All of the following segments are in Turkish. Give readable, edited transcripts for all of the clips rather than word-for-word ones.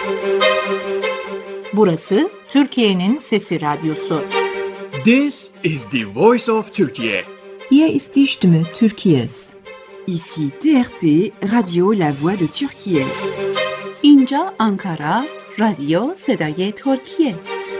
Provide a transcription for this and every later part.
Burası Türkiye'nin Sesi Radyosu. This is the voice of Turkey. Hier ist die Stimme Türkiye's. Ici TRT, Radio La Voix de Türkiye. اینجا آنکارا، رادیو صدای ترکیه.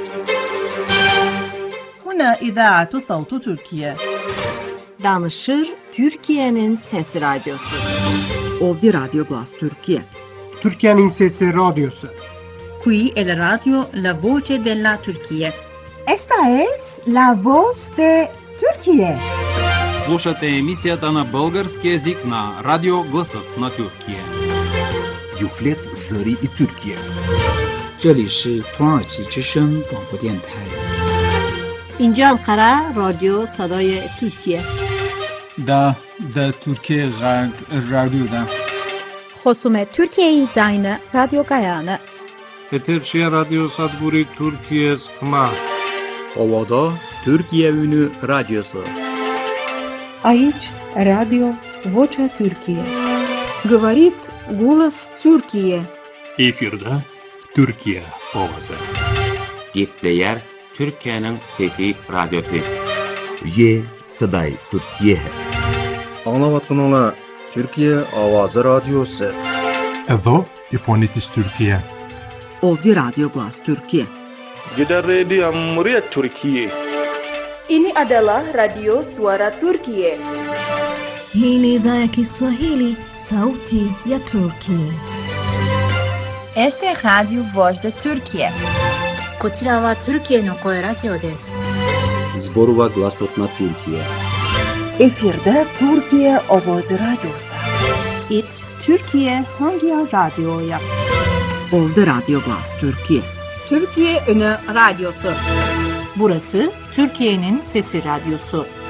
هنا إذاعة صوت تركيا. Danışır Türkiye'nin Sesi Radyosu. Ovdje Radio Glas Türkiye. Türkiye'nin Sesi Radyosu. Qui è la radio La Voce della Turquía. Esta es La Voz de Turquía. Слушате емисията на български език на Радио Гласът на Türkiye. Юфлет Зари и Türkiye. 这里是土耳其之声广播电台。 اینجا انقره رادیو صدای ترکیه. دا ترکیه رادیو خصوم Türkiye Zayne Radyo Gayane. Eterşehir Radyo Sadburi Türkiye Sıkma. Ovada Türkiye Ünü Radyosu. Aici Radio Vocea Türkiye. Говорит голос Türkiye. Efirde Türkiye ovası. Gepleyer Türkiye'nin Fethi Radyosu. Ye Saday Türkiye. Anlavatkanlar Türkiye Avazı Radyosu. Evo İfonitis Türkiye. Ovdje Radio Glas Türkiye. Gider Radio Cumhuriyet Türkiye. Ini adalah Radio Suara Turkiye. Hii ni idhaa ya Kiswahili, Sauti ya Turkiye. Este es Radio Voz de Turkiye. こちらはトルキエの声ラジオです。 Zborova Glasot na Türkiye. Efirde Türkiye Ovoz Radyosu. It Türkiye hangi radyoya? Ovdje Radio Glas Türkiye. Türkiye Ünü Radyosu. Burası Türkiye'nin Sesi Radyosu.